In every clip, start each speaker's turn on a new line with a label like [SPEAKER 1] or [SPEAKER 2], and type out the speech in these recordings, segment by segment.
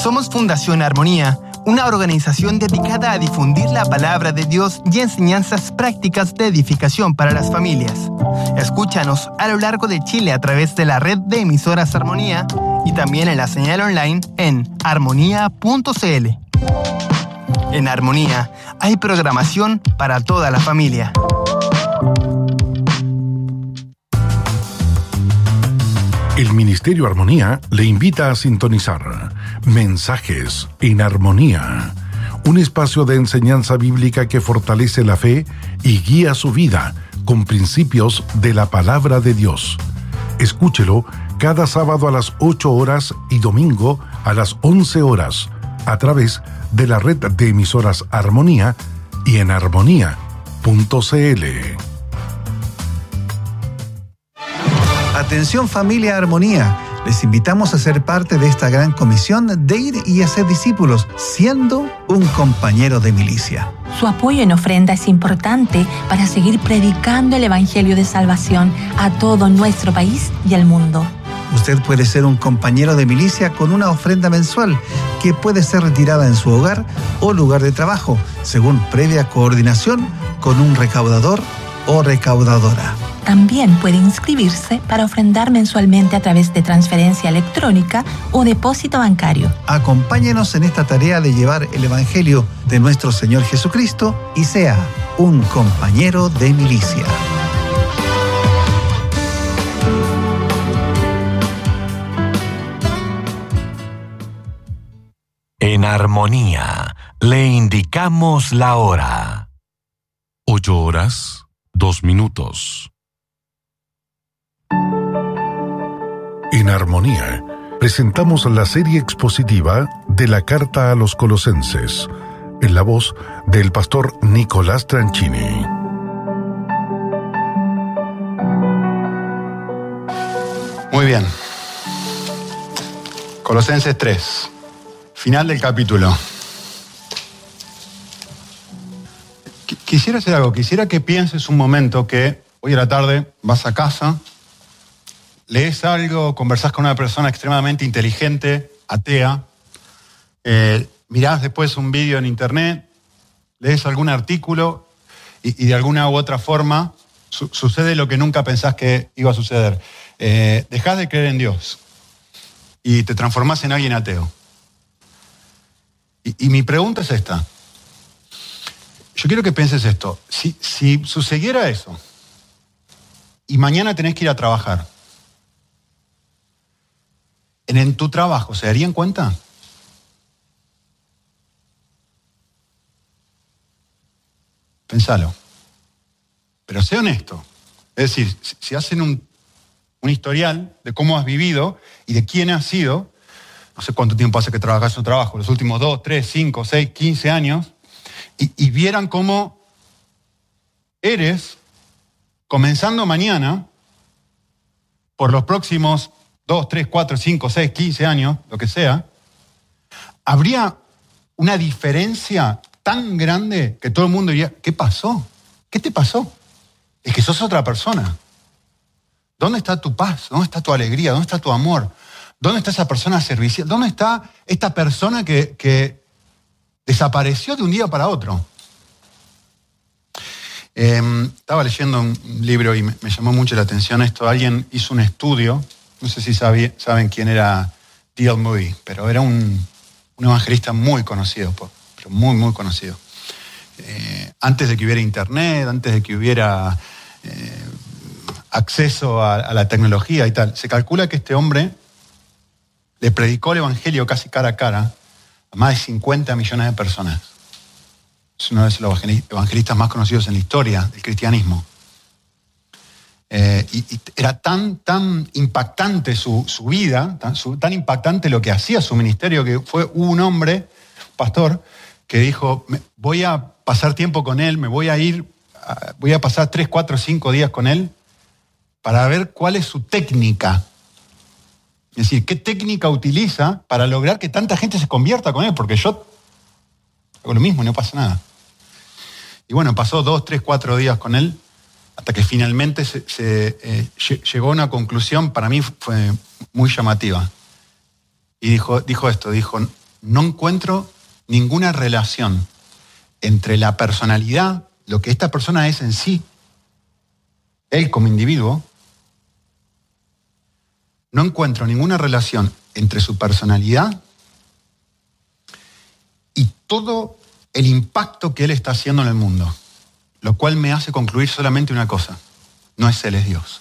[SPEAKER 1] Somos Fundación Armonía, una organización dedicada a difundir la palabra de Dios y enseñanzas prácticas de edificación para las familias. Escúchanos a lo largo de Chile a través de la red de emisoras Armonía y también en la señal online en armonía.cl. En Armonía hay programación para toda la familia.
[SPEAKER 2] El Ministerio Armonía le invita a sintonizar Mensajes en Armonía, un espacio de enseñanza bíblica que fortalece la fe y guía su vida con principios de la palabra de Dios. Escúchelo cada sábado a las 8 horas y domingo a las 11 horas a través de la red de emisoras Armonía y en armonía.cl.
[SPEAKER 3] Atención familia Armonía, les invitamos a ser parte de esta gran comisión de ir y hacer discípulos, siendo un compañero de milicia.
[SPEAKER 4] Su apoyo en ofrenda es importante para seguir predicando el Evangelio de salvación a todo nuestro país y al mundo.
[SPEAKER 3] Usted puede ser un compañero de milicia con una ofrenda mensual que puede ser retirada en su hogar o lugar de trabajo, según previa coordinación con un recaudador o recaudadora.
[SPEAKER 4] También puede inscribirse para ofrendar mensualmente a través de transferencia electrónica o depósito bancario.
[SPEAKER 3] Acompáñenos en esta tarea de llevar el Evangelio de nuestro Señor Jesucristo y sea un compañero de milicia.
[SPEAKER 5] En Armonía, le indicamos la hora.
[SPEAKER 2] 8 horas, 2 minutos. En Armonía, presentamos la serie expositiva de la Carta a los Colosenses, en la voz del pastor Nicolás Tranchini.
[SPEAKER 6] Muy bien. Colosenses 3. Final del capítulo. Quisiera hacer algo. Quisiera que pienses un momento que hoy a la tarde vas a casa, lees algo, conversás con una persona extremadamente inteligente, atea, mirás después un vídeo en internet, lees algún artículo y de alguna u otra forma sucede lo que nunca pensás que iba a suceder. Dejás de creer en Dios y te transformás en alguien ateo. Y mi pregunta es esta. Yo quiero que pienses esto. Si sucediera eso y mañana tenés que ir a trabajar, ¿en tu trabajo se darían cuenta? Pensalo. Pero sé honesto. Es decir, si hacen un historial de cómo has vivido y de quién has sido, no sé cuánto tiempo hace que trabajas en tu trabajo, los últimos 2, 3, 5, 6, 15 años, y vieran cómo eres, comenzando mañana, por los próximos 2, 3, 4, 5, 6, 15 años, lo que sea, habría una diferencia tan grande que todo el mundo diría, ¿qué pasó? ¿Qué te pasó? Es que sos otra persona. ¿Dónde está tu paz? ¿Dónde está tu alegría? ¿Dónde está tu amor? ¿Dónde está esa persona servicial? ¿Dónde está esta persona que desapareció de un día para otro? Estaba leyendo un libro y me llamó mucho la atención esto. Alguien hizo un estudio, no sé si saben quién era D.L. Moody, pero era un evangelista muy conocido, pero muy, muy conocido. Antes de que hubiera internet, antes de que hubiera acceso a la tecnología y tal, se calcula que este hombre le predicó el evangelio casi cara a cara a más de 50 millones de personas. Es uno de los evangelistas más conocidos en la historia del cristianismo. Y era tan impactante su vida, tan impactante lo que hacía su ministerio, que fue un hombre, pastor, que dijo, voy a pasar tiempo con él, voy a pasar 3, 4, 5 días con él para ver cuál es su técnica. Es decir, qué técnica utiliza para lograr que tanta gente se convierta con él, porque yo hago lo mismo y no pasa nada. Y bueno, pasó 2, 3, 4 días con él, hasta que finalmente llegó a una conclusión, para mí fue muy llamativa. Y dijo esto, no encuentro ninguna relación entre la personalidad, lo que esta persona es en sí, él como individuo, no encuentro ninguna relación entre su personalidad y todo el impacto que él está haciendo en el mundo, lo cual me hace concluir solamente una cosa: no es él, es Dios.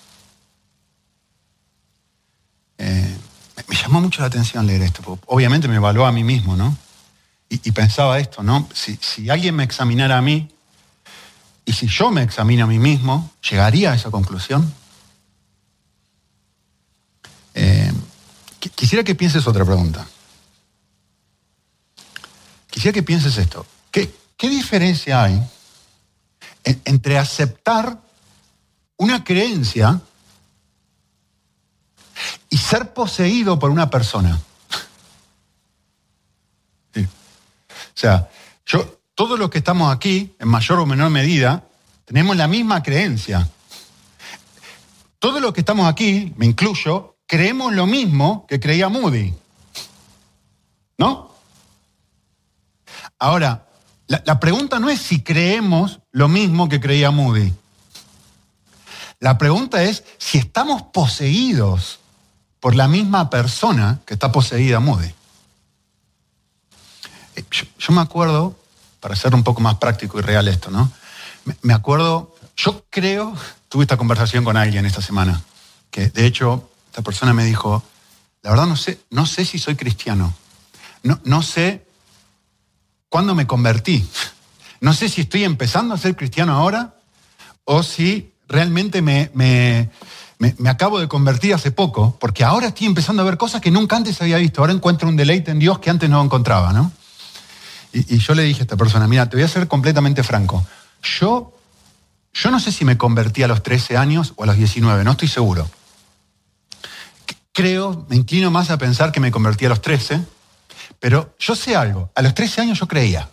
[SPEAKER 6] Me llamó mucho la atención leer esto, porque obviamente me evaluó a mí mismo, ¿no? Y pensaba esto, ¿no? Si alguien me examinara a mí, y si yo me examino a mí mismo, ¿llegaría a esa conclusión? Quisiera que pienses otra pregunta. Quisiera que pienses esto. ¿Qué diferencia hay entre aceptar una creencia y ser poseído por una persona? Sí. O sea, todos los que estamos aquí, en mayor o menor medida, tenemos la misma creencia. Todos los que estamos aquí, me incluyo, creemos lo mismo que creía Moody. ¿No? Ahora, la pregunta no es si creemos lo mismo que creía Moody. La pregunta es si estamos poseídos por la misma persona que está poseída Moody. Yo me acuerdo, para ser un poco más práctico y real esto, ¿no? Me acuerdo, yo creo, tuve esta conversación con alguien esta semana, que de hecho esta persona me dijo, la verdad no sé si soy cristiano, no sé cuándo me convertí, no sé si estoy empezando a ser cristiano ahora o si realmente me acabo de convertir hace poco, porque ahora estoy empezando a ver cosas que nunca antes había visto, ahora encuentro un deleite en Dios que antes no encontraba, ¿no? Y yo le dije a esta persona, mira, te voy a ser completamente franco. Yo no sé si me convertí a los 13 años o a los 19, no estoy seguro. Creo, me inclino más a pensar que me convertí a los 13, pero yo sé algo. A los 13 años yo creía.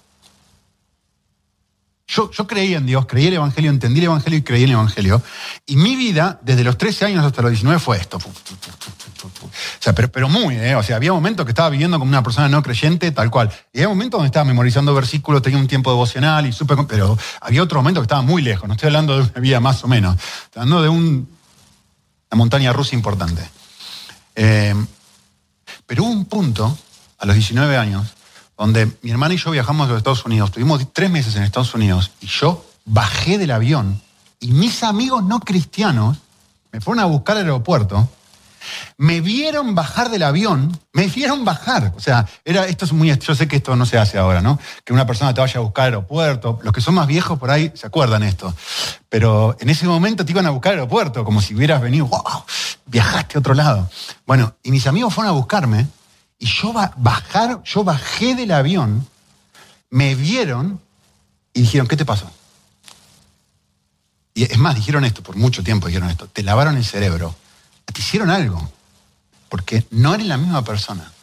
[SPEAKER 6] Yo creía en Dios, creí el Evangelio, entendí el Evangelio y creí en el Evangelio. Y mi vida, desde los 13 años hasta los 19, fue esto. O sea, pero muy, o sea, había momentos que estaba viviendo como una persona no creyente, tal cual. Y había momentos donde estaba memorizando versículos, tenía un tiempo devocional y pero había otro momento que estaba muy lejos. No estoy hablando de una vida más o menos. Estoy hablando de una montaña rusa importante. Pero hubo un punto, a los 19 años, donde mi hermana y yo viajamos a los Estados Unidos. Tuvimos 3 meses en Estados Unidos y yo bajé del avión y mis amigos no cristianos me fueron a buscar al aeropuerto, me vieron bajar del avión, me vieron bajar. O sea, esto es muy, yo sé que esto no se hace ahora, ¿no? Que una persona te vaya a buscar al aeropuerto. Los que son más viejos por ahí se acuerdan esto. Pero en ese momento te iban a buscar al aeropuerto, como si hubieras venido, wow, viajaste a otro lado. Bueno, y mis amigos fueron a buscarme y yo bajé del avión, me vieron y dijeron, ¿qué te pasó? Y es más, dijeron esto, por mucho tiempo dijeron esto, te lavaron el cerebro, te hicieron algo, porque no eres la misma persona.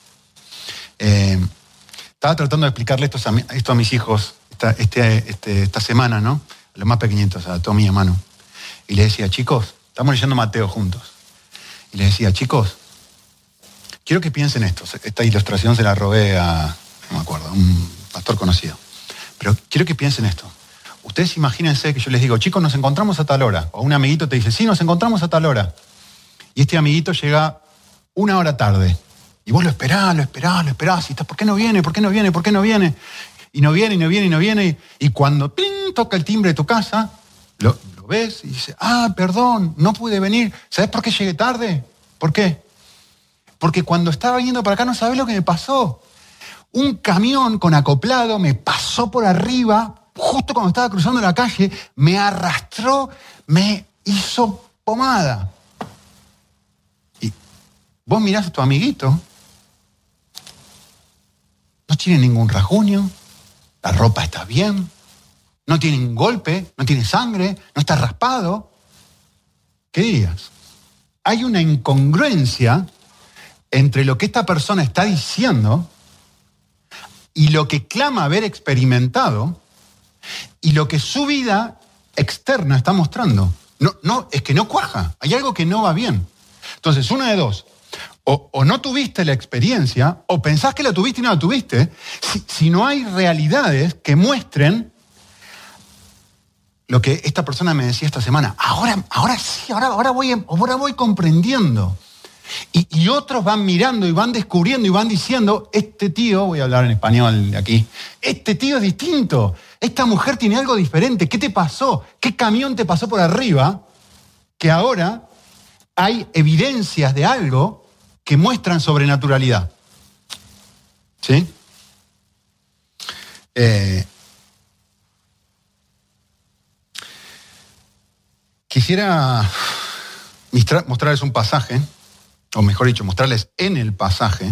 [SPEAKER 6] Estaba tratando de explicarle esto a mis hijos esta semana, ¿no? A los más pequeñitos, a Tommy y a Manu. Y les decía, chicos, estamos leyendo Mateo juntos. Y les decía, chicos, quiero que piensen esto. Esta ilustración se la robé a, no me acuerdo, a un pastor conocido. Pero quiero que piensen esto. Ustedes imagínense que yo les digo, chicos, nos encontramos a tal hora. O un amiguito te dice, sí, nos encontramos a tal hora. Y este amiguito llega 1 hora tarde. Y vos lo esperás. Y estás, ¿por qué no viene? Y no viene. Y cuando toca el timbre de tu casa, lo ves y dices, perdón, no pude venir. ¿Sabés por qué llegué tarde? ¿Por qué? Porque cuando estaba viniendo para acá no sabés lo que me pasó. Un camión con acoplado me pasó por arriba, justo cuando estaba cruzando la calle, me arrastró, me hizo pomada. Y vos mirás a tu amiguito, no tiene ningún rasguño, la ropa está bien, no tiene ningún golpe, no tiene sangre, no está raspado. ¿Qué dirías? Hay una incongruencia entre lo que esta persona está diciendo y lo que clama haber experimentado y lo que su vida externa está mostrando. No, es que no cuaja. Hay algo que no va bien. Entonces, una de dos. o no tuviste la experiencia, o pensás que la tuviste y no la tuviste, si no hay realidades que muestren lo que esta persona me decía esta semana. Ahora sí, ahora voy comprendiendo. Y otros van mirando y van descubriendo y van diciendo, este tío, voy a hablar en español de aquí, este tío es distinto, esta mujer tiene algo diferente, ¿qué te pasó? ¿Qué camión te pasó por arriba? Que ahora hay evidencias de algo que muestran sobrenaturalidad. ¿Sí? Quisiera mostrarles un pasaje, o mejor dicho, mostrarles en el pasaje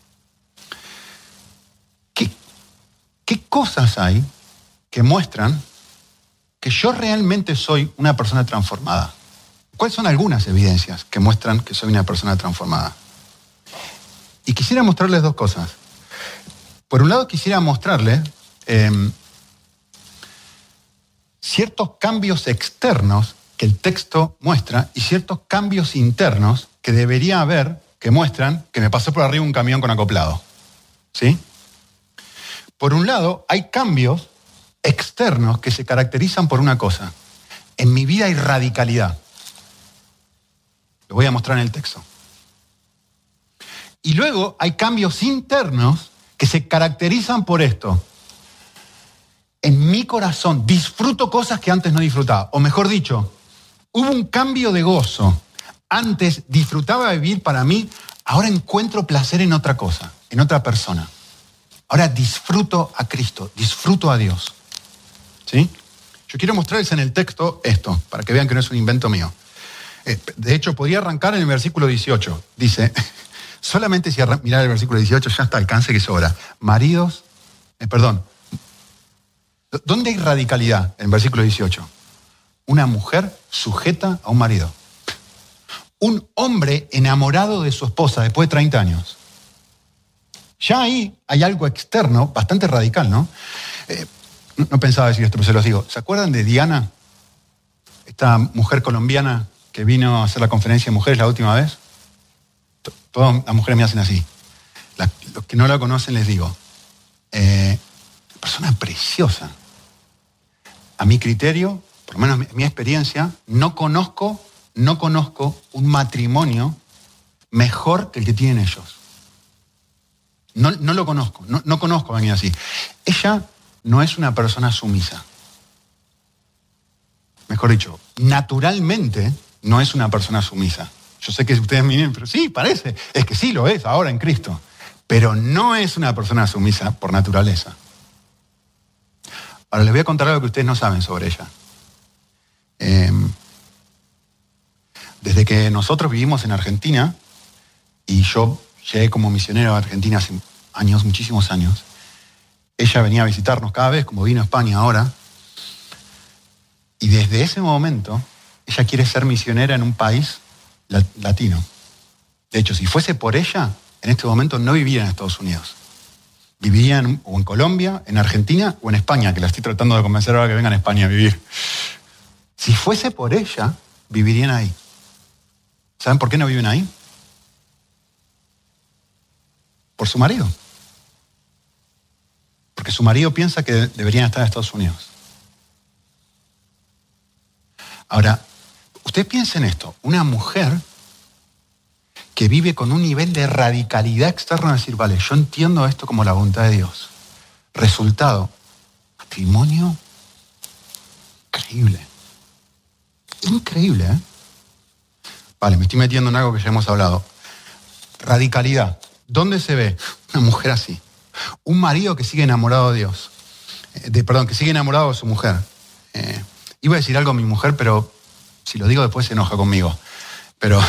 [SPEAKER 6] qué cosas hay que muestran que yo realmente soy una persona transformada. ¿Cuáles son algunas evidencias que muestran que soy una persona transformada? Y quisiera mostrarles dos cosas. Por un lado, quisiera mostrarles ciertos cambios externos que el texto muestra y ciertos cambios internos que debería haber que muestran que me pasó por arriba un camión con acoplado. ¿Sí? Por un lado, hay cambios externos que se caracterizan por una cosa. En mi vida hay radicalidad. Lo voy a mostrar en el texto. Y luego hay cambios internos que se caracterizan por esto. En mi corazón disfruto cosas que antes no disfrutaba. O mejor dicho, hubo un cambio de gozo. Antes disfrutaba vivir para mí, ahora encuentro placer en otra cosa, en otra persona. Ahora disfruto a Cristo, disfruto a Dios. ¿Sí? Yo quiero mostrarles en el texto esto, para que vean que no es un invento mío. De hecho, podría arrancar en el versículo 18. Dice, solamente si mirar el versículo 18 ya está, alcance que sobra. Maridos, ¿dónde hay radicalidad en el versículo 18? Una mujer sujeta a un marido. Un hombre enamorado de su esposa después de 30 años. Ya ahí hay algo externo bastante radical, ¿no? No pensaba decir esto, pero se los digo. ¿Se acuerdan de Diana? Esta mujer colombiana que vino a hacer la conferencia de mujeres la última vez. Todas las mujeres me hacen así. Los que no la conocen les digo. Persona preciosa. A mi criterio, por lo menos mi experiencia, no conozco un matrimonio mejor que el que tienen ellos. No lo conozco, no conozco a alguien así. Ella no es una persona sumisa. Mejor dicho, naturalmente no es una persona sumisa. Yo sé que ustedes me miren, pero sí, parece. Es que sí lo es ahora en Cristo. Pero no es una persona sumisa por naturaleza. Ahora les voy a contar algo que ustedes no saben sobre ella. Desde que nosotros vivimos en Argentina, y yo llegué como misionero a Argentina hace años, muchísimos años, ella venía a visitarnos cada vez, como vino a España ahora, y desde ese momento ella quiere ser misionera en un país latino. De hecho, si fuese por ella, en este momento no viviría en Estados Unidos. Viviría o en Colombia, en Argentina o en España, que la estoy tratando de convencer ahora que vengan a España a vivir. Si fuese por ella, vivirían ahí. ¿Saben por qué no viven ahí? Por su marido. Porque su marido piensa que deberían estar en Estados Unidos. Ahora, usted piensa en esto, una mujer que vive con un nivel de radicalidad externa, decir, vale, yo entiendo esto como la voluntad de Dios. Resultado, matrimonio increíble. Increíble, ¿eh? Vale, me estoy metiendo en algo que ya hemos hablado. Radicalidad. ¿Dónde se ve una mujer así? Un marido que sigue enamorado de Dios. Que sigue enamorado de su mujer. Iba a decir algo a mi mujer, pero si lo digo después se enoja conmigo. Pero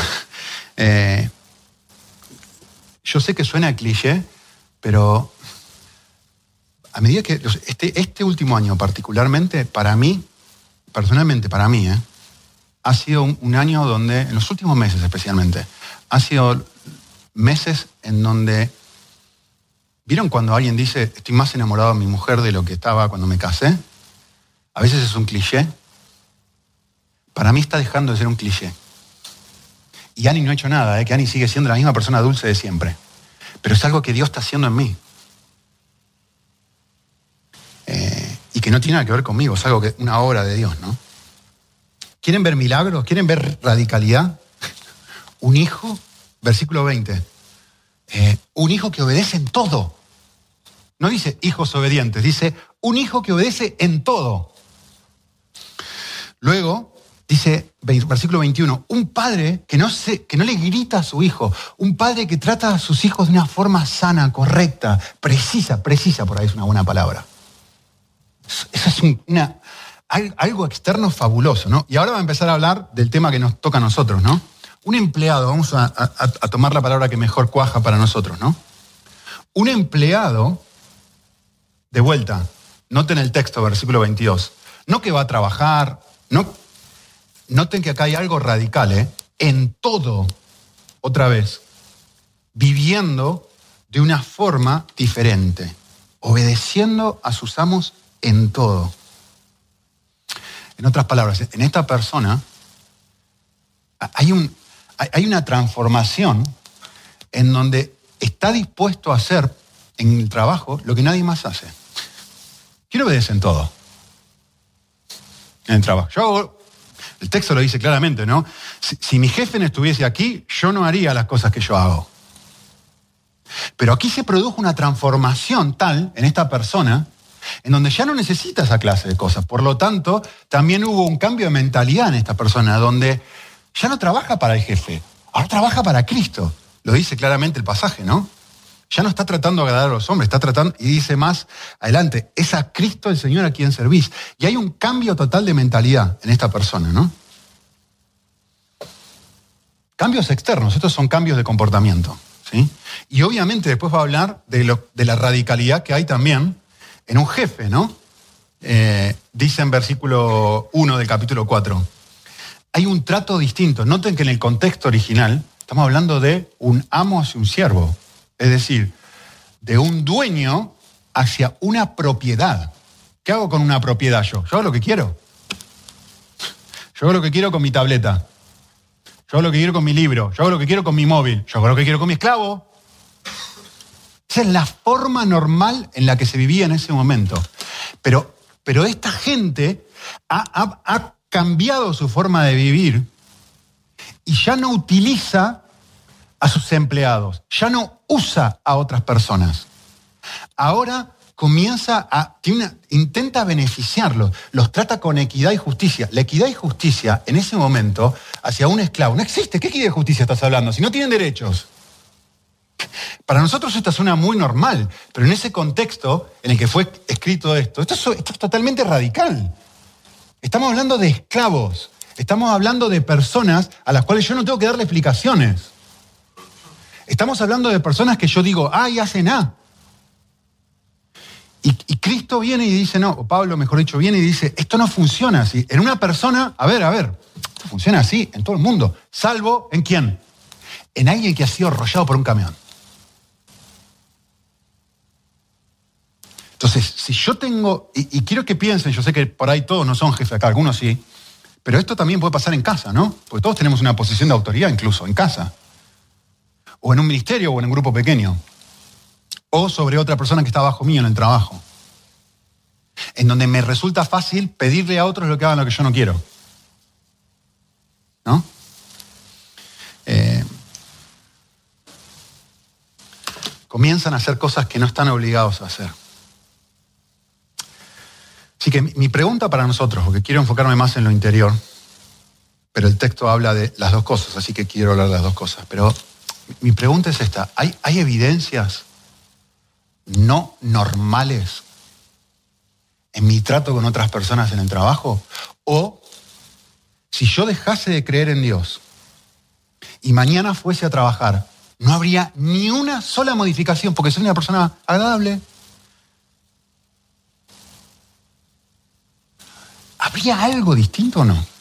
[SPEAKER 6] yo sé que suena cliché, pero a medida que este último año particularmente, para mí, personalmente para mí, ha sido un año donde, en los últimos meses especialmente, ha sido meses en donde, ¿vieron cuando alguien dice, estoy más enamorado de mi mujer de lo que estaba cuando me casé? A veces es un cliché. Para mí está dejando de ser un cliché. Y Ani no ha hecho nada, que Ani sigue siendo la misma persona dulce de siempre. Pero es algo que Dios está haciendo en mí. Y que no tiene nada que ver conmigo, es algo que una obra de Dios, ¿no? ¿Quieren ver milagros? ¿Quieren ver radicalidad? Un hijo, versículo 20, un hijo que obedece en todo. No dice hijos obedientes, dice un hijo que obedece en todo. Luego dice, versículo 21, un padre que no le grita a su hijo, un padre que trata a sus hijos de una forma sana, correcta, precisa, por ahí es una buena palabra. Eso es algo externo fabuloso, ¿no? Y ahora va a empezar a hablar del tema que nos toca a nosotros, ¿no? Un empleado, vamos a tomar la palabra que mejor cuaja para nosotros, ¿no? Un empleado, de vuelta, noten el texto, versículo 22, no que va a trabajar, noten que acá hay algo radical, en todo, otra vez, viviendo de una forma diferente, obedeciendo a sus amos en todo. En otras palabras, en esta persona hay una transformación en donde está dispuesto a hacer en el trabajo lo que nadie más hace. ¿Quién obedece en todo? En el trabajo. El texto lo dice claramente, ¿no? Si mi jefe no estuviese aquí, yo no haría las cosas que yo hago. Pero aquí se produjo una transformación tal en esta persona en donde ya no necesita esa clase de cosas. Por lo tanto, también hubo un cambio de mentalidad en esta persona, donde ya no trabaja para el jefe, ahora trabaja para Cristo. Lo dice claramente el pasaje, ¿no? Ya no está tratando de agradar a los hombres, está tratando, y dice más adelante, es a Cristo el Señor a quien servís. Y hay un cambio total de mentalidad en esta persona, ¿no? Cambios externos, estos son cambios de comportamiento, ¿sí? Y obviamente después va a hablar de la radicalidad que hay también en un jefe, ¿no? Dice en versículo 1 del capítulo 4, hay un trato distinto. Noten que en el contexto original estamos hablando de un amo hacia un siervo, es decir, de un dueño hacia una propiedad. ¿Qué hago con una propiedad yo? Yo hago lo que quiero. Yo hago lo que quiero con mi tableta. Yo hago lo que quiero con mi libro. Yo hago lo que quiero con mi móvil. Yo hago lo que quiero con mi esclavo. Esa es la forma normal en la que se vivía en ese momento. Pero esta gente ha cambiado su forma de vivir y ya no utiliza a sus empleados, ya no usa a otras personas. Ahora intenta beneficiarlos, los trata con equidad y justicia. La equidad y justicia en ese momento hacia un esclavo no existe. ¿Qué equidad y justicia estás hablando? Si no tienen derechos. Para nosotros esto suena muy normal, pero en ese contexto en el que fue escrito esto es totalmente radical. Estamos hablando de esclavos, estamos hablando de personas a las cuales yo no tengo que darle explicaciones. Estamos hablando de personas que yo digo, y hacen A. Y Cristo viene y dice, no, o Pablo, mejor dicho, viene y dice, esto no funciona así. En una persona, a ver, esto funciona así en todo el mundo, salvo ¿en quién? En alguien que ha sido arrollado por un camión. Entonces, si yo tengo, y quiero que piensen, yo sé que por ahí todos no son jefes acá, algunos sí, pero esto también puede pasar en casa, ¿no? Porque todos tenemos una posición de autoridad incluso, en casa. O en un ministerio o en un grupo pequeño. O sobre otra persona que está abajo mío en el trabajo. En donde me resulta fácil pedirle a otros lo que hagan lo que yo no quiero. ¿No? Comienzan a hacer cosas que no están obligados a hacer. Así que mi pregunta para nosotros, porque quiero enfocarme más en lo interior, pero el texto habla de las dos cosas, así que quiero hablar de las dos cosas. Pero mi pregunta es esta, ¿hay evidencias no normales en mi trato con otras personas en el trabajo? O si yo dejase de creer en Dios y mañana fuese a trabajar, no habría ni una sola modificación porque soy una persona agradable. ¿Habría algo distinto o no?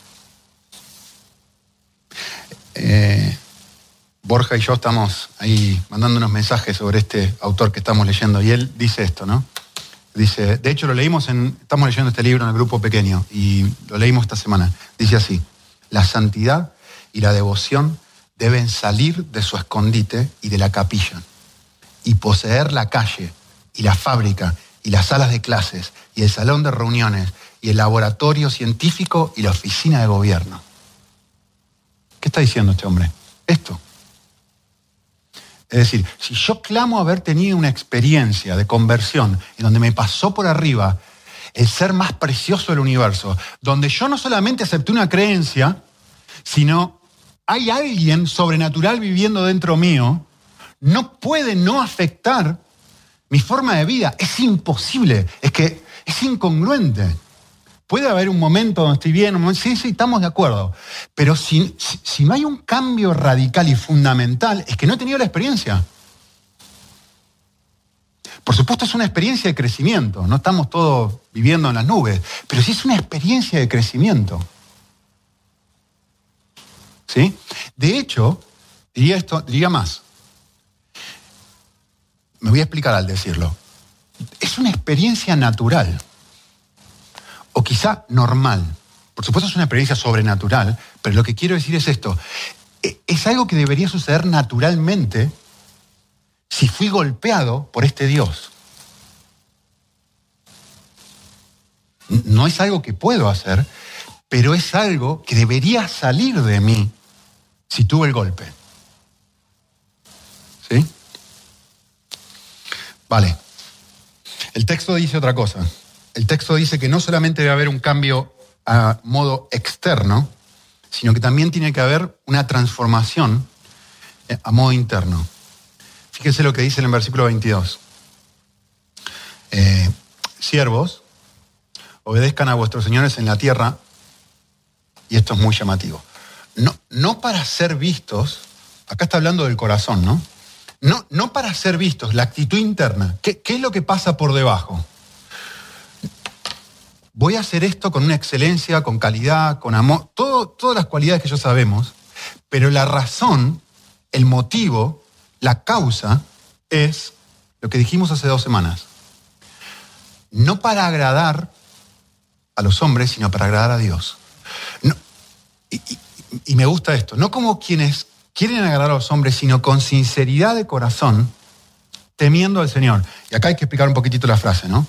[SPEAKER 6] Borja y yo estamos ahí mandándonos mensajes sobre este autor que estamos leyendo y él dice esto, ¿no? Dice, de hecho estamos leyendo este libro en el grupo pequeño y lo leímos esta semana. Dice así, la santidad y la devoción deben salir de su escondite y de la capilla y poseer la calle y la fábrica y las salas de clases y el salón de reuniones y el laboratorio científico y la oficina de gobierno. ¿Qué está diciendo este hombre? Esto. Es decir, si yo clamo haber tenido una experiencia de conversión en donde me pasó por arriba el ser más precioso del universo, donde yo no solamente acepté una creencia, sino hay alguien sobrenatural viviendo dentro mío, no puede no afectar mi forma de vida. Es imposible, es que es incongruente. Puede haber un momento donde estoy bien, sí, estamos de acuerdo. Pero si no hay un cambio radical y fundamental, es que no he tenido la experiencia. Por supuesto es una experiencia de crecimiento, no estamos todos viviendo en las nubes, pero sí es una experiencia de crecimiento. ¿Sí? De hecho, diría más. Me voy a explicar al decirlo. Es una experiencia natural. O quizá normal. Por supuesto es una experiencia sobrenatural, pero lo que quiero decir es esto. Es algo que debería suceder naturalmente si fui golpeado por este Dios. No es algo que puedo hacer, pero es algo que debería salir de mí si tuve el golpe. ¿Sí? Vale. El texto dice otra cosa. El texto dice que no solamente debe haber un cambio a modo externo, sino que también tiene que haber una transformación a modo interno. Fíjense lo que dice en el versículo 22. Siervos, obedezcan a vuestros señores en la tierra, y esto es muy llamativo. No para ser vistos, acá está hablando del corazón, ¿no? No para ser vistos, la actitud interna. ¿Qué es lo que pasa por debajo? Voy a hacer esto con una excelencia, con calidad, con amor, todas las cualidades que ya sabemos, pero la razón, el motivo, la causa es lo que dijimos hace 2 semanas. No para agradar a los hombres, sino para agradar a Dios. No, y me gusta esto, no como quienes quieren agradar a los hombres, sino con sinceridad de corazón, temiendo al Señor. Y acá hay que explicar un poquitito la frase, ¿no?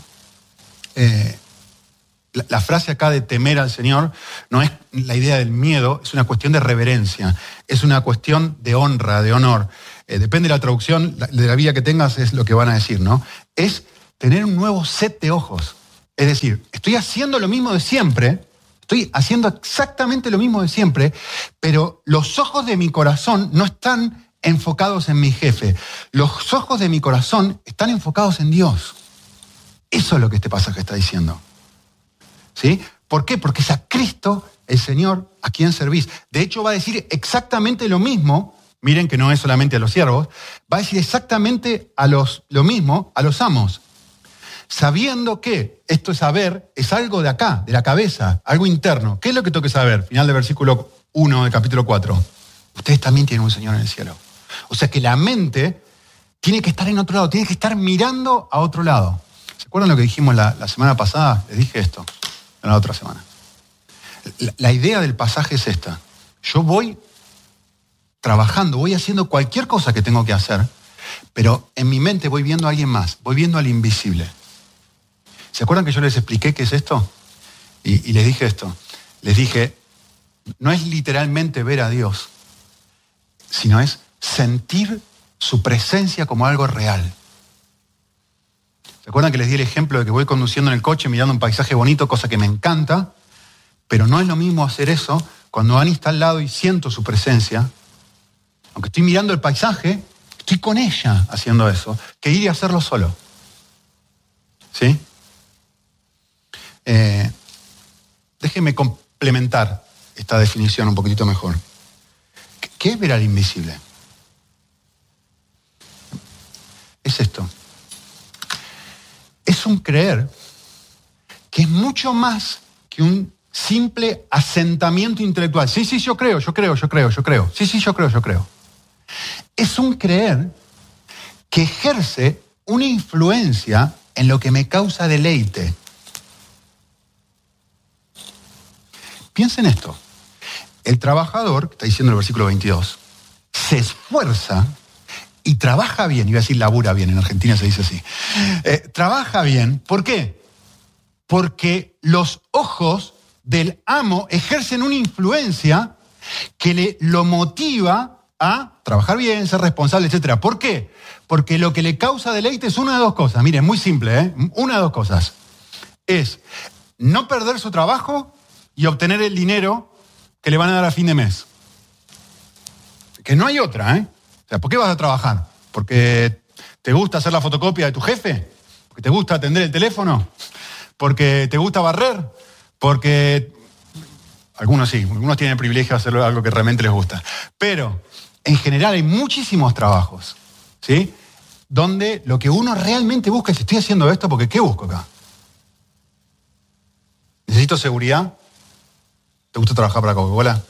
[SPEAKER 6] La frase acá de temer al Señor no es la idea del miedo, es una cuestión de reverencia, es una cuestión de honra, de honor. Depende de la traducción, de la vida que tengas es lo que van a decir, ¿no? Es tener un nuevo set de ojos. Es decir, estoy haciendo lo mismo de siempre, estoy haciendo exactamente lo mismo de siempre, pero los ojos de mi corazón no están enfocados en mi jefe. Los ojos de mi corazón están enfocados en Dios. Eso es lo que este pasaje está diciendo. ¿Sí? ¿Por qué? Porque es a Cristo, el Señor, a quien servís. De hecho, va a decir exactamente lo mismo. Miren que no es solamente a los siervos. Va a decir exactamente lo mismo a los amos. Sabiendo que esto es saber, es algo de acá, de la cabeza, algo interno. ¿Qué es lo que tengo que saber? Final del versículo 1 del capítulo 4. Ustedes también tienen un Señor en el cielo. O sea que la mente tiene que estar en otro lado, tiene que estar mirando a otro lado. ¿Se acuerdan lo que dijimos la semana pasada? Les dije esto. En la otra semana. La idea del pasaje es esta. Yo voy trabajando, voy haciendo cualquier cosa que tengo que hacer, pero en mi mente voy viendo a alguien más, voy viendo al invisible. ¿Se acuerdan que yo les expliqué qué es esto? Y les dije esto. Les dije, no es literalmente ver a Dios, sino es sentir su presencia como algo real. ¿Se acuerdan que les di el ejemplo de que voy conduciendo en el coche mirando un paisaje bonito, cosa que me encanta? Pero no es lo mismo hacer eso cuando Ani está al lado y siento su presencia. Aunque estoy mirando el paisaje, estoy con ella haciendo eso, que ir y hacerlo solo. ¿Sí? Déjenme complementar esta definición un poquitito mejor. ¿Qué es ver al invisible? Es esto. Es un creer que es mucho más que un simple asentamiento intelectual. Sí, yo creo. Sí, yo creo. Es un creer que ejerce una influencia en lo que me causa deleite. Piensen esto. El trabajador, que está diciendo el versículo 22, se esfuerza y trabaja bien, iba a decir labura bien, en Argentina se dice así, trabaja bien, ¿por qué? Porque los ojos del amo ejercen una influencia que lo motiva a trabajar bien, ser responsable, etc. ¿Por qué? Porque lo que le causa deleite es una de dos cosas. Miren, muy simple, una de dos cosas. Es no perder su trabajo y obtener el dinero que le van a dar a fin de mes. Que no hay otra, O sea, ¿por qué vas a trabajar? ¿Porque te gusta hacer la fotocopia de tu jefe? ¿Porque te gusta atender el teléfono? ¿Porque te gusta barrer? Porque algunos sí, algunos tienen el privilegio de hacer algo que realmente les gusta. Pero en general hay muchísimos trabajos, ¿sí? Donde lo que uno realmente busca es, estoy haciendo esto porque ¿qué busco acá? ¿Necesito seguridad? ¿Te gusta trabajar para Coca-Cola?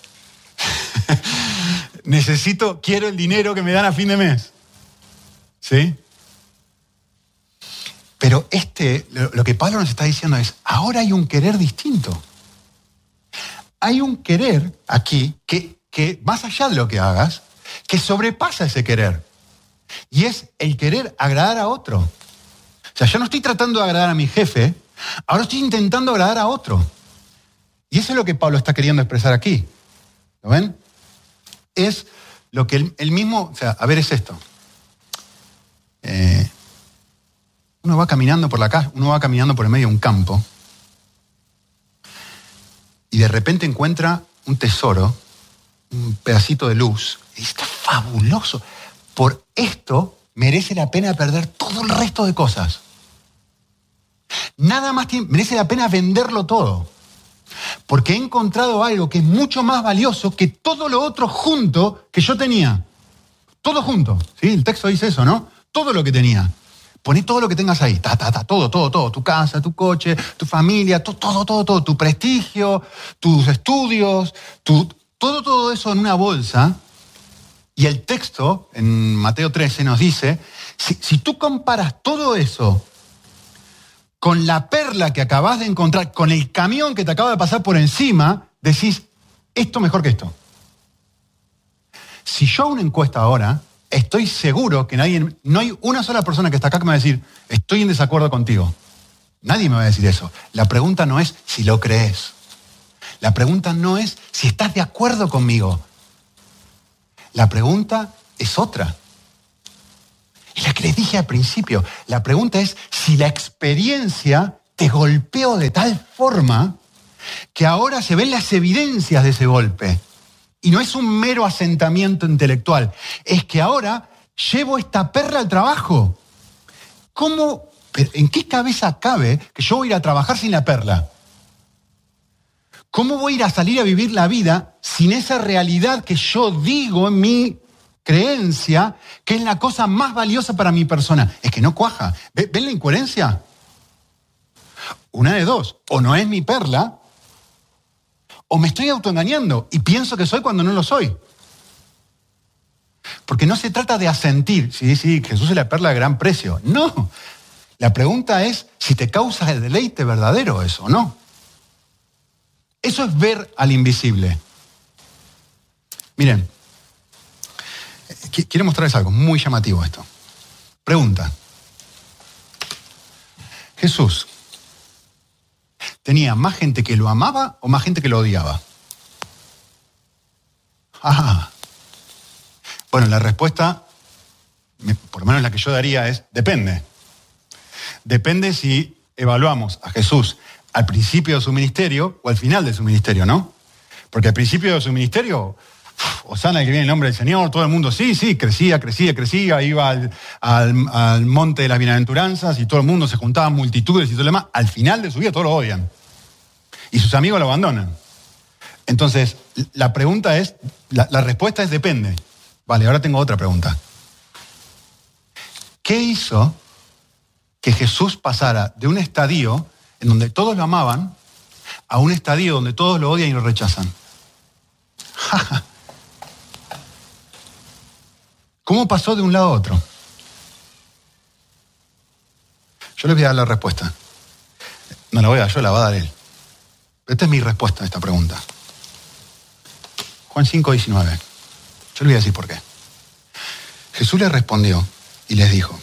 [SPEAKER 6] Quiero el dinero que me dan a fin de mes. ¿Sí? Pero lo que Pablo nos está diciendo es, ahora hay un querer distinto. Hay un querer aquí que más allá de lo que hagas, que sobrepasa ese querer. Y es el querer agradar a otro. O sea, yo no estoy tratando de agradar a mi jefe, ahora estoy intentando agradar a otro. Y eso es lo que Pablo está queriendo expresar aquí. ¿Lo ven? Es lo que él mismo, o sea, a ver, es esto. Uno va caminando por la calle, uno va caminando por el medio de un campo y de repente encuentra un tesoro, un pedacito de luz, y está fabuloso. Por esto merece la pena perder todo el resto de cosas. Nada más merece la pena venderlo todo. Porque he encontrado algo que es mucho más valioso que todo lo otro junto que yo tenía. Todo junto. ¿Sí? El texto dice eso, ¿no? Todo lo que tenía. Poné todo lo que tengas ahí. Todo. Tu casa, tu coche, tu familia, todo. Tu prestigio, tus estudios, todo eso en una bolsa. Y el texto, en Mateo 13, nos dice, si tú comparas todo eso con la perla que acabas de encontrar, con el camión que te acaba de pasar por encima, decís, esto mejor que esto. Si yo hago una encuesta ahora, estoy seguro que no hay una sola persona que está acá que me va a decir, estoy en desacuerdo contigo. Nadie me va a decir eso. La pregunta no es si lo crees. La pregunta no es si estás de acuerdo conmigo. La pregunta es otra. Es la que les dije al principio. La pregunta es si la experiencia te golpeó de tal forma que ahora se ven las evidencias de ese golpe. Y no es un mero asentamiento intelectual. Es que ahora llevo esta perla al trabajo. ¿En qué cabeza cabe que yo voy a ir a trabajar sin la perla? ¿Cómo voy a ir a salir a vivir la vida sin esa realidad que yo digo en mi creencia que es la cosa más valiosa para mi persona? Es que no cuaja. ¿Ven la incoherencia? Una de dos. O no es mi perla, o me estoy autoengañando y pienso que soy cuando no lo soy. Porque no se trata de asentir. Sí, Jesús es la perla de gran precio. No. La pregunta es si te causa el deleite verdadero eso o no. Eso es ver al invisible. Miren, quiero mostrarles algo muy llamativo esto. Pregunta. Jesús, ¿tenía más gente que lo amaba o más gente que lo odiaba? Bueno, la respuesta, por lo menos la que yo daría es, depende. Depende si evaluamos a Jesús al principio de su ministerio o al final de su ministerio, ¿no? Porque al principio de su ministerio, Hosana, que viene el nombre del Señor, todo el mundo sí, crecía, iba al monte de las bienaventuranzas y todo el mundo se juntaba, multitudes y todo lo demás. Al final de su vida todos lo odian. Y sus amigos lo abandonan. Entonces, la pregunta es, la respuesta es depende. Vale, ahora tengo otra pregunta. ¿Qué hizo que Jesús pasara de un estadio en donde todos lo amaban a un estadio donde todos lo odian y lo rechazan? ¿Cómo pasó de un lado a otro? Yo les voy a dar la respuesta. No la voy a dar yo, la va a dar él. Pero esta es mi respuesta a esta pregunta. Juan 5:19. Yo les voy a decir por qué. Jesús les respondió y les dijo,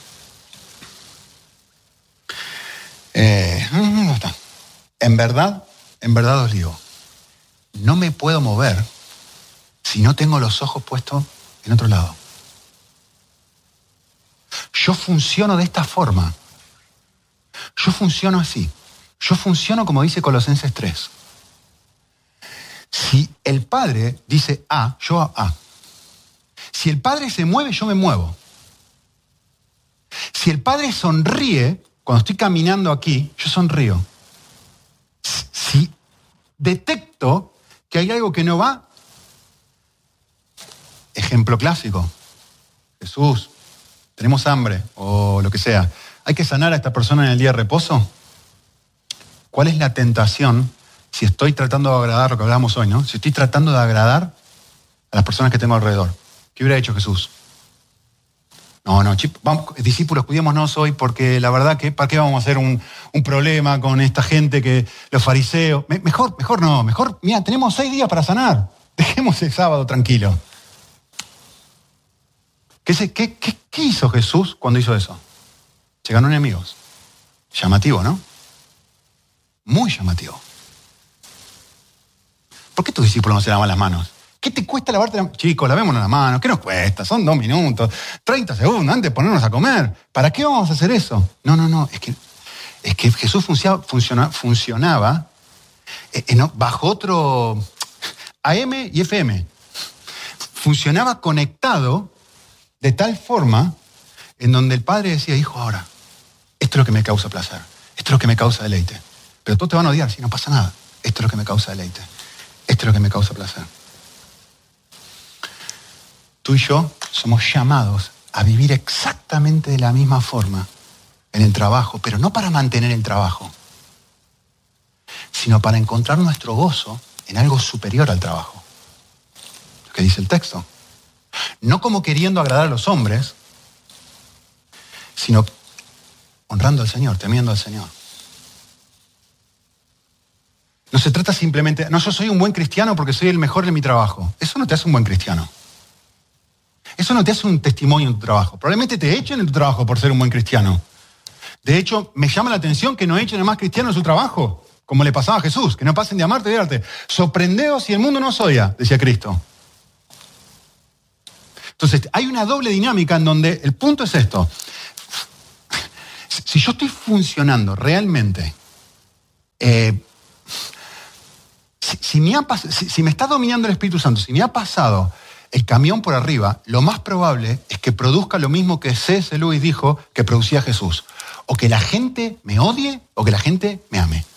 [SPEAKER 6] en verdad os digo, no me puedo mover si no tengo los ojos puestos en otro lado. Yo funciono de esta forma. Yo funciono así. Yo funciono como dice Colosenses 3. Si el Padre dice A, yo A. Si el Padre se mueve, yo me muevo. Si el Padre sonríe, cuando estoy caminando aquí, yo sonrío. Si detecto que hay algo que no va, ejemplo clásico, Jesús, tenemos hambre o lo que sea, ¿hay que sanar a esta persona en el día de reposo? ¿Cuál es la tentación si estoy tratando de agradar lo que hablamos hoy, ¿no? Si estoy tratando de agradar a las personas que tengo alrededor. ¿Qué hubiera hecho Jesús? No, vamos, discípulos, cuidémonos hoy porque la verdad que ¿para qué vamos a hacer un problema con esta gente que los fariseos? Mejor no, mira, tenemos 6 días para sanar. Dejemos el sábado tranquilo. ¿Qué hizo Jesús cuando hizo eso? Se ganó enemigos. Llamativo, ¿no? Muy llamativo. ¿Por qué tus discípulos no se lavan las manos? ¿Qué te cuesta lavarte las manos? Chicos, lavémonos las manos. ¿Qué nos cuesta? Son 2 minutos, 30 segundos antes de ponernos a comer. ¿Para qué vamos a hacer eso? No. Es que Jesús funcionaba bajo otro AM y FM. Funcionaba conectado de tal forma en donde el Padre decía, hijo, ahora, esto es lo que me causa placer. Esto es lo que me causa deleite. Pero todos te van a odiar si no pasa nada. Esto es lo que me causa deleite. Esto es lo que me causa placer. Tú y yo somos llamados a vivir exactamente de la misma forma en el trabajo, pero no para mantener el trabajo, sino para encontrar nuestro gozo en algo superior al trabajo. Lo que dice el texto. No como queriendo agradar a los hombres, sino honrando al Señor, temiendo al Señor. No se trata simplemente, no, yo soy un buen cristiano porque soy el mejor en mi trabajo. Eso no te hace un buen cristiano. Eso no te hace un testimonio en tu trabajo. Probablemente te echen en tu trabajo por ser un buen cristiano. De hecho, me llama la atención que no echen a más cristianos en su trabajo, como le pasaba a Jesús, que no pasen de amarte y odiarte. Sorprendeos si el mundo no os odia, decía Cristo. Entonces, hay una doble dinámica en donde el punto es esto. Si yo estoy funcionando realmente, si me está dominando el Espíritu Santo, si me ha pasado el camión por arriba, lo más probable es que produzca lo mismo que C.S. Lewis dijo que producía Jesús. O que la gente me odie o que la gente me ame.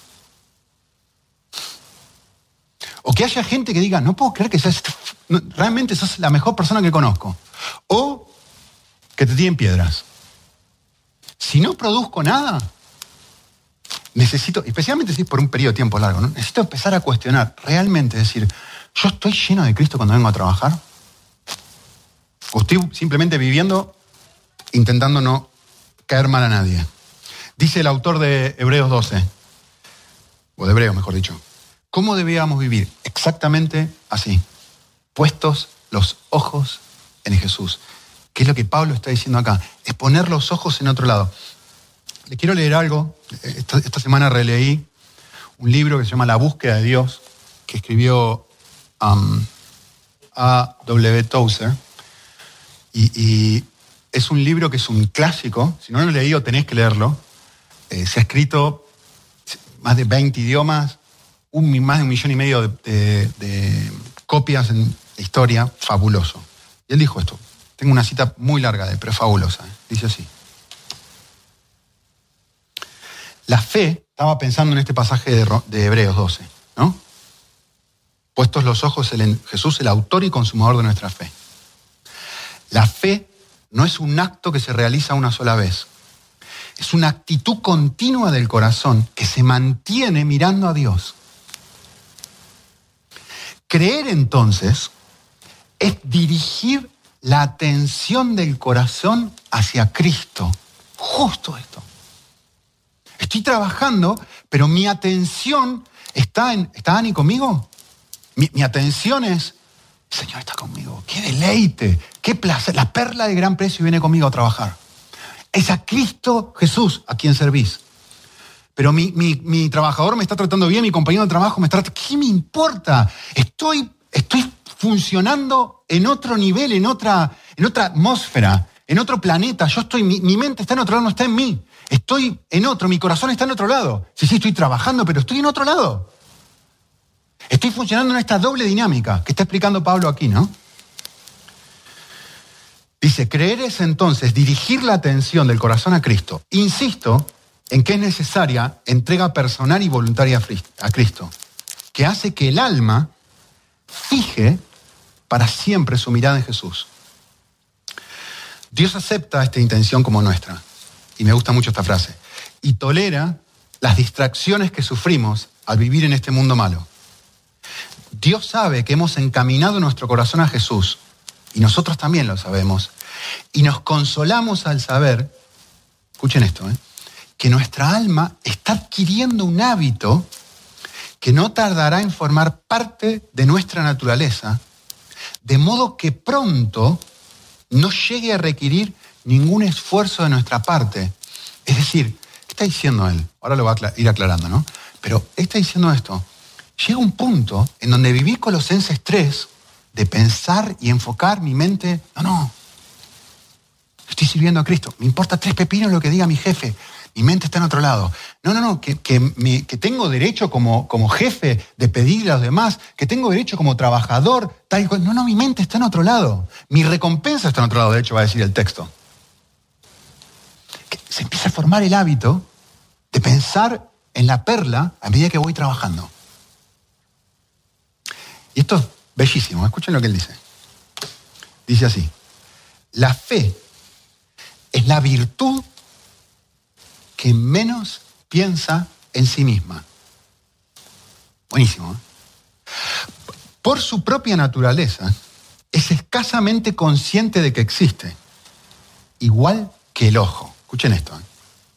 [SPEAKER 6] O que haya gente que diga, no puedo creer que realmente sos la mejor persona que conozco. O que te tiren piedras. Si no produzco nada, necesito, especialmente si es por un periodo de tiempo largo, ¿no? Necesito empezar a cuestionar, realmente decir, ¿yo estoy lleno de Cristo cuando vengo a trabajar? ¿O estoy simplemente viviendo, intentando no caer mal a nadie? Dice el autor de Hebreos 12, o de Hebreos mejor dicho, ¿cómo debíamos vivir? Exactamente así, puestos los ojos en Jesús. ¿Qué es lo que Pablo está diciendo acá? Es poner los ojos en otro lado. Le quiero leer algo. Esta semana releí un libro que se llama La búsqueda de Dios, que escribió A.W. Tozer. Y es un libro que es un clásico. Si no lo he leído, tenés que leerlo. Se ha escrito más de 20 idiomas, más de 1,5 millones de copias en historia. Fabuloso. Y él dijo esto. Tengo una cita muy larga, pero es fabulosa. Dice así. La fe, estaba pensando en este pasaje de Hebreos 12, ¿no? Puestos los ojos en Jesús, el autor y consumador de nuestra fe. La fe no es un acto que se realiza una sola vez. Es una actitud continua del corazón que se mantiene mirando a Dios. Creer entonces es dirigir la atención del corazón hacia Cristo. Justo esto. Estoy trabajando, pero mi atención ¿está Ani conmigo? Mi atención es, el Señor está conmigo. ¡Qué deleite! Qué placer, la perla de gran precio viene conmigo a trabajar. Es a Cristo Jesús a quien servís. Pero mi trabajador me está tratando bien, mi compañero de trabajo me trata... ¿Qué me importa? Estoy funcionando en otro nivel, en otra atmósfera, en otro planeta. Mi mente está en otro lado, no está en mí. Estoy en otro, mi corazón está en otro lado. Sí, estoy trabajando, pero estoy en otro lado. Estoy funcionando en esta doble dinámica que está explicando Pablo aquí, ¿no? Dice, creer es entonces dirigir la atención del corazón a Cristo. Insisto en que es necesaria entrega personal y voluntaria a Cristo, que hace que el alma fije para siempre su mirada en Jesús. Dios acepta esta intención como nuestra, y me gusta mucho esta frase, y tolera las distracciones que sufrimos al vivir en este mundo malo. Dios sabe que hemos encaminado nuestro corazón a Jesús, y nosotros también lo sabemos, y nos consolamos al saber, escuchen esto, que nuestra alma está adquiriendo un hábito que no tardará en formar parte de nuestra naturaleza, de modo que pronto no llegue a requerir ningún esfuerzo de nuestra parte. Es decir, ¿qué está diciendo él? Ahora lo va a ir aclarando, ¿no? Pero está diciendo esto. Llega un punto en donde viví Colosenses 3 de pensar y enfocar mi mente. No. Estoy sirviendo a Cristo. Me importa 3 pepinos lo que diga mi jefe. Mi mente está en otro lado. No, que tengo derecho como jefe de pedirle a los demás, que tengo derecho como trabajador, tal y cual. No, mi mente está en otro lado. Mi recompensa está en otro lado, de hecho, va a decir el texto. Que se empieza a formar el hábito de pensar en la perla a medida que voy trabajando. Y esto es bellísimo, escuchen lo que él dice. Dice así, la fe es la virtud que menos piensa en sí misma. Buenísimo, ¿eh? Por su propia naturaleza, es escasamente consciente de que existe, igual que el ojo. Escuchen esto, ¿eh?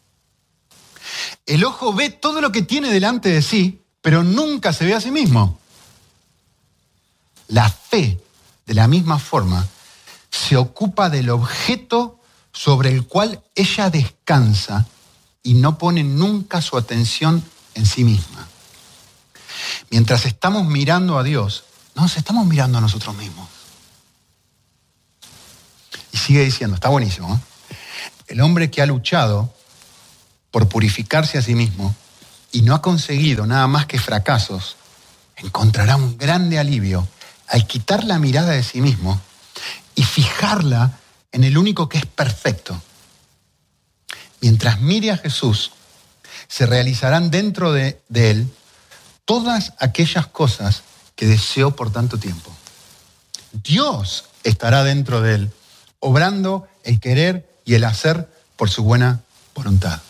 [SPEAKER 6] El ojo ve todo lo que tiene delante de sí, pero nunca se ve a sí mismo. La fe, de la misma forma, se ocupa del objeto sobre el cual ella descansa y no pone nunca su atención en sí misma. Mientras estamos mirando a Dios, nos estamos mirando a nosotros mismos. Y sigue diciendo, está buenísimo, ¿eh? El hombre que ha luchado por purificarse a sí mismo y no ha conseguido nada más que fracasos, encontrará un grande alivio al quitar la mirada de sí mismo y fijarla en el único que es perfecto. Mientras mire a Jesús, se realizarán dentro de él todas aquellas cosas que deseó por tanto tiempo. Dios estará dentro de él, obrando el querer y el hacer por su buena voluntad.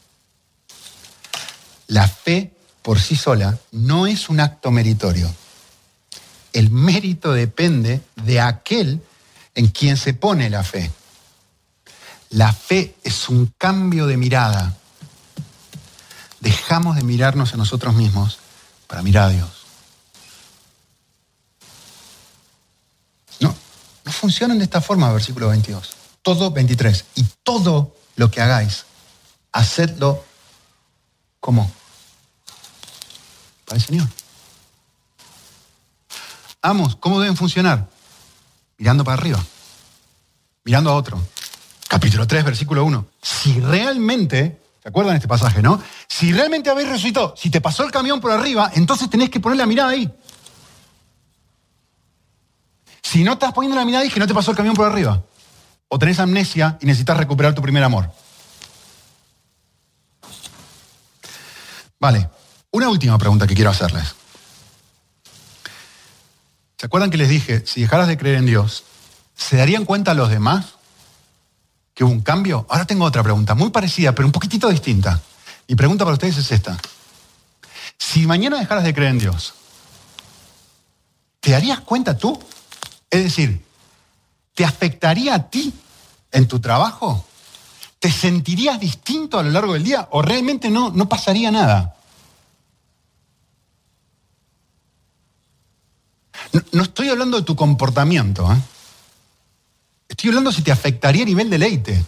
[SPEAKER 6] La fe por sí sola no es un acto meritorio. El mérito depende de aquel en quien se pone la fe. La fe es un cambio de mirada. Dejamos de mirarnos a nosotros mismos para mirar a Dios. No funcionan de esta forma, versículo 22. Todo, 23. Y todo lo que hagáis, hacedlo ¿cómo? Para el Señor. Amos, ¿cómo deben funcionar? Mirando para arriba. Mirando a otro. Capítulo 3, versículo 1. Si realmente, ¿se acuerdan de este pasaje, no? Si realmente habéis resucitado, si te pasó el camión por arriba, entonces tenés que poner la mirada ahí. Si no estás poniendo la mirada ahí, es que no te pasó el camión por arriba. O tenés amnesia y necesitas recuperar tu primer amor. Vale, una última pregunta que quiero hacerles. ¿Se acuerdan que les dije, si dejaras de creer en Dios, ¿se darían cuenta los demás que hubo un cambio? Ahora tengo otra pregunta, muy parecida, pero un poquitito distinta. Mi pregunta para ustedes es esta. Si mañana dejaras de creer en Dios, ¿te darías cuenta tú? Es decir, ¿te afectaría a ti en tu trabajo? ¿Te sentirías distinto a lo largo del día? ¿O realmente no pasaría nada? No estoy hablando de tu comportamiento, ¿eh? Estoy hablando si te afectaría a nivel deleite.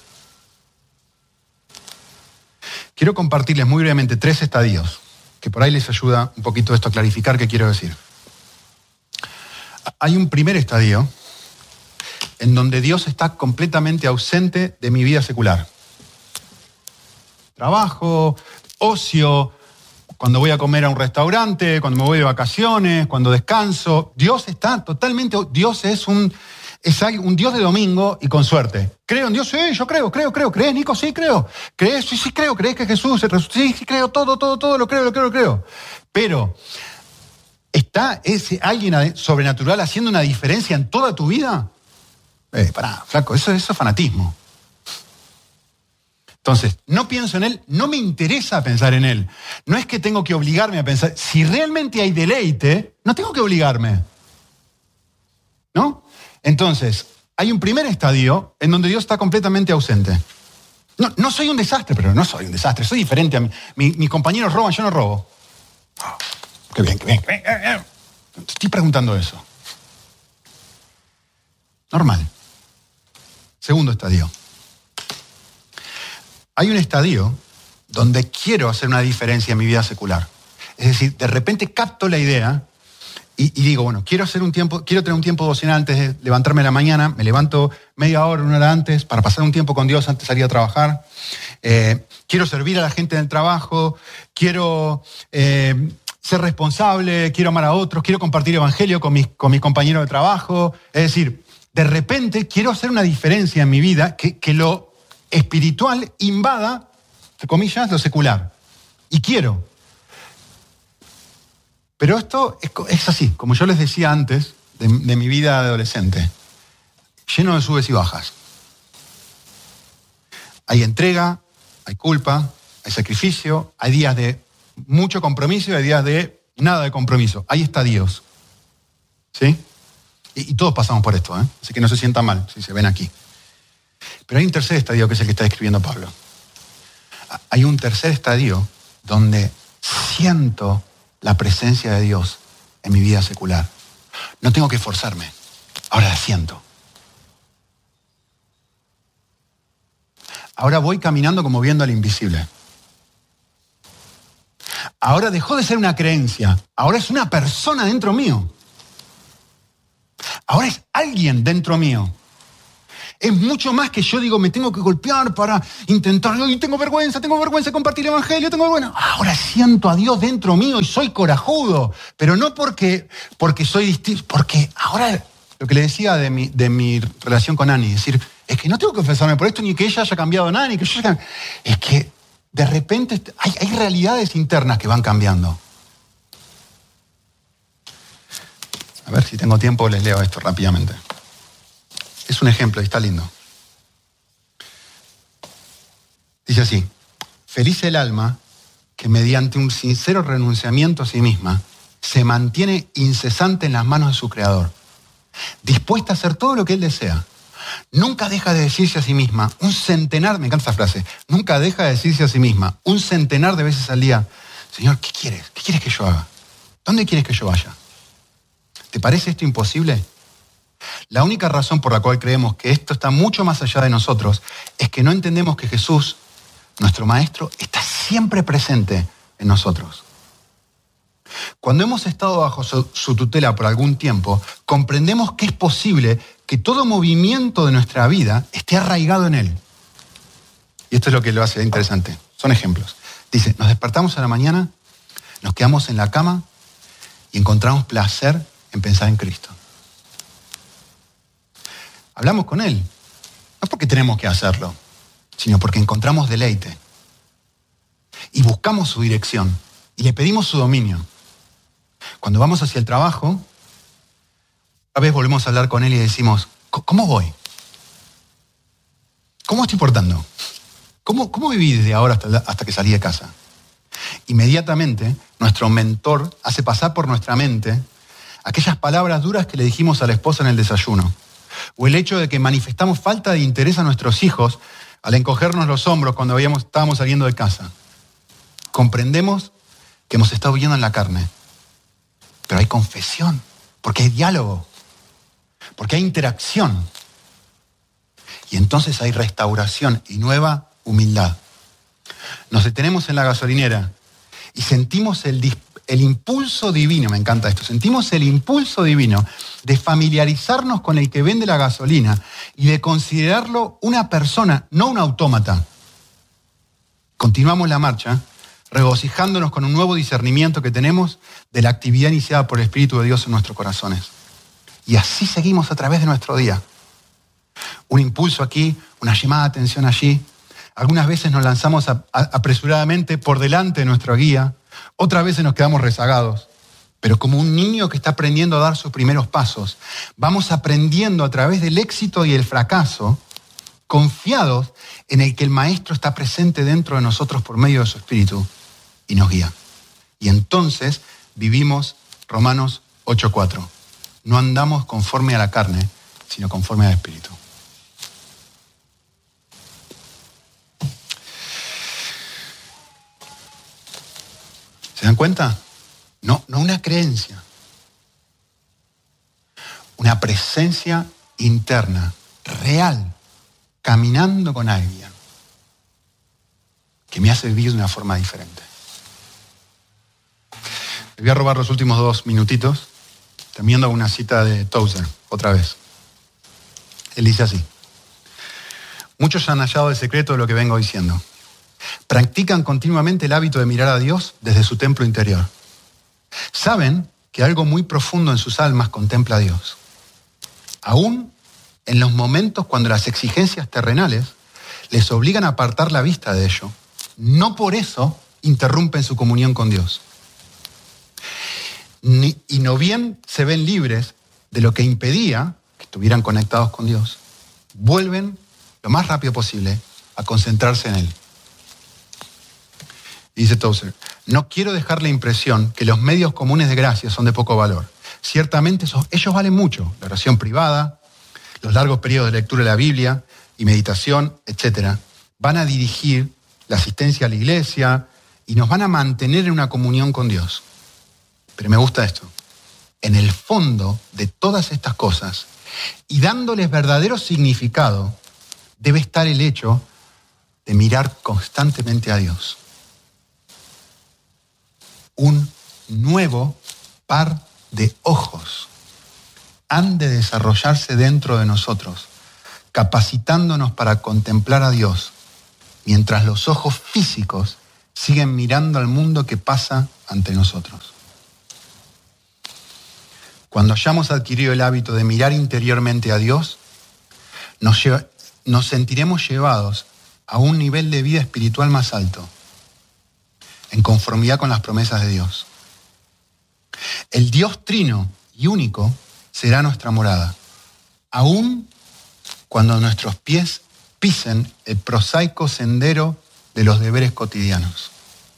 [SPEAKER 6] Quiero compartirles muy brevemente 3 estadios, que por ahí les ayuda un poquito esto a clarificar qué quiero decir. Hay un primer estadio en donde Dios está completamente ausente de mi vida secular. Trabajo, ocio, cuando voy a comer a un restaurante, cuando me voy de vacaciones, cuando descanso. Dios está totalmente... Dios es un Dios de domingo y con suerte. ¿Creo en Dios? Sí, yo creo. ¿Crees, Nico? Sí, creo. ¿Crees? Sí, creo. ¿Crees que Jesús se resucitó? Sí, creo. Todo lo creo. Pero, ¿está ese alguien sobrenatural haciendo una diferencia en toda tu vida? Pará, flaco, eso es fanatismo. Entonces, no pienso en Él, no me interesa pensar en Él. No es que tengo que obligarme a pensar. Si realmente hay deleite, no tengo que obligarme. ¿No? Entonces, hay un primer estadio en donde Dios está completamente ausente. No soy un desastre, pero no soy un desastre. Soy diferente a mí. Mis compañeros roban, yo no robo. Oh, qué bien. Te estoy preguntando eso. Normal. Segundo estadio. Hay un estadio donde quiero hacer una diferencia en mi vida secular. Es decir, de repente capto la idea y digo, bueno, quiero tener un tiempo devocional antes de levantarme en la mañana. Me levanto media hora, 1 hora antes para pasar un tiempo con Dios antes de salir a trabajar. Quiero servir a la gente en el trabajo. Quiero ser responsable. Quiero amar a otros. Quiero compartir evangelio con mis compañeros de trabajo. Es decir, de repente quiero hacer una diferencia en mi vida que lo espiritual invada, entre comillas, lo secular. Y quiero. Pero esto es así, como yo les decía antes, de mi vida de adolescente. Lleno de subes y bajas. Hay entrega, hay culpa, hay sacrificio, hay días de mucho compromiso y hay días de nada de compromiso. Ahí está Dios. ¿Sí? Y todos pasamos por esto, ¿eh? Así que no se sientan mal si se ven aquí. Pero hay un tercer estadio que es el que está describiendo Pablo. Hay un tercer estadio donde siento la presencia de Dios en mi vida secular. No tengo que esforzarme. Ahora la siento. Ahora voy caminando como viendo al invisible. Ahora dejó de ser una creencia. Ahora es una persona dentro mío. Ahora es alguien dentro mío. Es mucho más que yo digo, me tengo que golpear para intentar, y tengo vergüenza de compartir el evangelio, Ahora siento a Dios dentro mío y soy corajudo, pero no porque soy distinto, porque ahora, lo que le decía de mi relación con Ani, es decir, es que no tengo que confesarme por esto, ni que ella haya cambiado nada, ni que yo haya... Es que de repente hay realidades internas que van cambiando. A ver si tengo tiempo, les leo esto rápidamente. Es un ejemplo y está lindo. Dice así: feliz el alma que mediante un sincero renunciamiento a sí misma se mantiene incesante en las manos de su Creador, dispuesta a hacer todo lo que Él desea. Nunca deja de decirse a sí misma me encanta esa frase, nunca deja de decirse a sí misma un centenar de veces al día: Señor, ¿qué quieres? ¿Qué quieres que yo haga? ¿Dónde quieres que yo vaya? ¿Te parece esto imposible? La única razón por la cual creemos que esto está mucho más allá de nosotros es que no entendemos que Jesús, nuestro Maestro, está siempre presente en nosotros. Cuando hemos estado bajo su tutela por algún tiempo, comprendemos que es posible que todo movimiento de nuestra vida esté arraigado en Él. Y esto es lo que lo hace interesante. Son ejemplos. Dice, nos despertamos a la mañana, nos quedamos en la cama y encontramos placer en pensar en Cristo. Hablamos con Él, no porque tenemos que hacerlo, sino porque encontramos deleite. Y buscamos su dirección y le pedimos su dominio. Cuando vamos hacia el trabajo, a veces volvemos a hablar con Él y decimos, ¿cómo voy? ¿Cómo estoy portando? ¿Cómo viví desde ahora hasta que salí de casa? Inmediatamente, nuestro mentor hace pasar por nuestra mente aquellas palabras duras que le dijimos a la esposa en el desayuno, o el hecho de que manifestamos falta de interés a nuestros hijos al encogernos los hombros cuando estábamos saliendo de casa. Comprendemos que hemos estado viviendo en la carne, pero hay confesión, porque hay diálogo, porque hay interacción. Y entonces hay restauración y nueva humildad. Nos detenemos en la gasolinera y sentimos el impulso divino, me encanta esto, sentimos el impulso divino de familiarizarnos con el que vende la gasolina y de considerarlo una persona, no un autómata. Continuamos la marcha, regocijándonos con un nuevo discernimiento que tenemos de la actividad iniciada por el Espíritu de Dios en nuestros corazones. Y así seguimos a través de nuestro día. Un impulso aquí, una llamada de atención allí. Algunas veces nos lanzamos apresuradamente por delante de nuestra guía, otras veces nos quedamos rezagados. Pero como un niño que está aprendiendo a dar sus primeros pasos, vamos aprendiendo a través del éxito y el fracaso, confiados en el que el Maestro está presente dentro de nosotros por medio de su Espíritu y nos guía. Y entonces vivimos Romanos 8:4. No andamos conforme a la carne, sino conforme al Espíritu. ¿Se dan cuenta? No una creencia. Una presencia interna, real, caminando con alguien, que me hace vivir de una forma diferente. Les voy a robar los últimos 2 minutitos, terminando una cita de Tozer, otra vez. Él dice así: muchos han hallado el secreto de lo que vengo diciendo. Practican continuamente el hábito de mirar a Dios desde su templo interior. Saben que algo muy profundo en sus almas contempla a Dios. Aún en los momentos cuando las exigencias terrenales les obligan a apartar la vista de ello, no por eso interrumpen su comunión con Dios. Y no bien se ven libres de lo que impedía que estuvieran conectados con Dios, vuelven lo más rápido posible a concentrarse en Él. Y dice Tozer: no quiero dejar la impresión que los medios comunes de gracia son de poco valor. Ciertamente ellos valen mucho: la oración privada, los largos periodos de lectura de la Biblia y meditación, etc. Van a dirigir la asistencia a la iglesia y nos van a mantener en una comunión con Dios. Pero me gusta esto: en el fondo de todas estas cosas y dándoles verdadero significado, debe estar el hecho de mirar constantemente a Dios. Un nuevo par de ojos han de desarrollarse dentro de nosotros, capacitándonos para contemplar a Dios, mientras los ojos físicos siguen mirando al mundo que pasa ante nosotros. Cuando hayamos adquirido el hábito de mirar interiormente a Dios, nos sentiremos llevados a un nivel de vida espiritual más alto, en conformidad con las promesas de Dios. El Dios trino y único será nuestra morada, aun cuando nuestros pies pisen el prosaico sendero de los deberes cotidianos.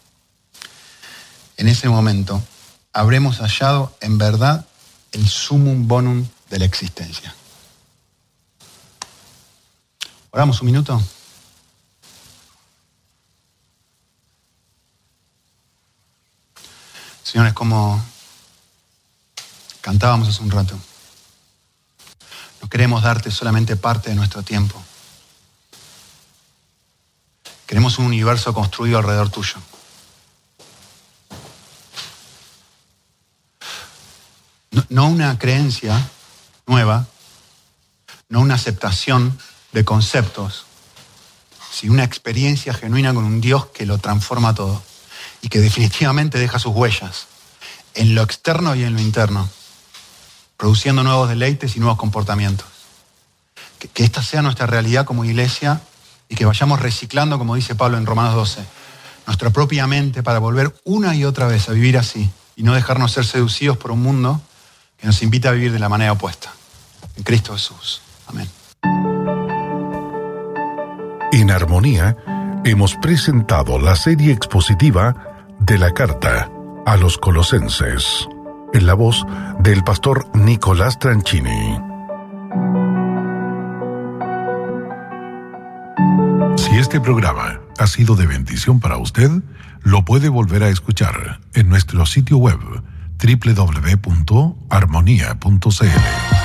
[SPEAKER 6] En ese momento habremos hallado en verdad el sumum bonum de la existencia. ¿Oramos un minuto? Señores, como cantábamos hace un rato, no queremos darte solamente parte de nuestro tiempo. Queremos un universo construido alrededor tuyo. No una creencia nueva, no una aceptación de conceptos, sino una experiencia genuina con un Dios que lo transforma todo y que definitivamente deja sus huellas en lo externo y en lo interno, produciendo nuevos deleites y nuevos comportamientos. Que esta sea nuestra realidad como iglesia y que vayamos reciclando, como dice Pablo en Romanos 12, nuestra propia mente para volver una y otra vez a vivir así y no dejarnos ser seducidos por un mundo que nos invita a vivir de la manera opuesta. En Cristo Jesús. Amén.
[SPEAKER 2] En Armonía hemos presentado la serie expositiva de la Carta a los Colosenses, en la voz del pastor Nicolás Tranchini. Si este programa ha sido de bendición para usted, lo puede volver a escuchar en nuestro sitio web www.armonia.cl.